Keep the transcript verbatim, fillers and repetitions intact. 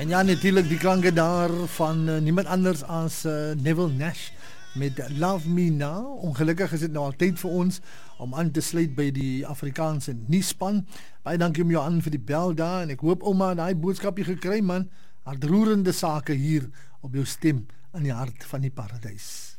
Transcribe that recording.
En ja, natuurlijk die klanke daar van uh, niemand anders as uh, Neville Nash met Love Me Now. Ongelukkig is dit nou al tyd vir ons om aan te sluit by die Afrikaanse nuusspan. Baie dankie om jou aan vir die bel daar en ek hoop ouma daai boodskapie gekry man. Hartroerende sake hier op jou stem in die hart van die paradys.